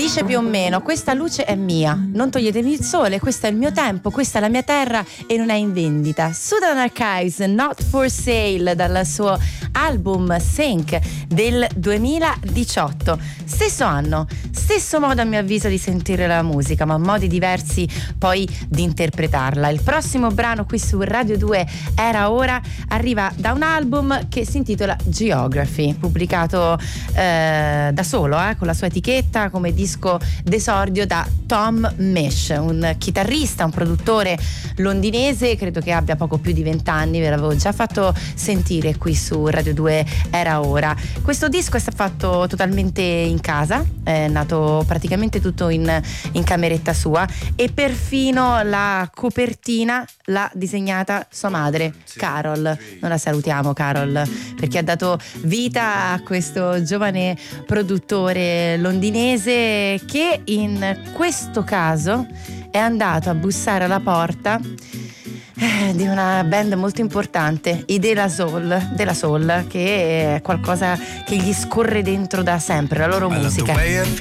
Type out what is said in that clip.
Dice più o meno: questa luce è mia, non toglietemi il sole, questo è il mio tempo, questa è la mia terra e non è in vendita. Southern Archives, Not for Sale, dal suo album Sync del 2018. Stesso anno, stesso modo a mio avviso di sentire la musica, ma modi diversi poi di interpretarla. Il prossimo brano qui su Radio 2 Era Ora arriva da un album che si intitola Geography, pubblicato da solo, con la sua etichetta, come disco d'esordio da Tom Misch, un chitarrista, un produttore londinese, credo che abbia poco più di 20 anni, ve l'avevo già fatto sentire qui su Radio 2 Era Ora. Questo disco è stato fatto totalmente in casa, è nato praticamente tutto in cameretta sua, e perfino la copertina l'ha disegnata sua madre, Carol. Non la salutiamo, Carol, perché ha dato vita a questo giovane produttore londinese che in questo caso è andato a bussare alla porta di una band molto importante, i De La Soul, che è qualcosa che gli scorre dentro da sempre, la loro musica.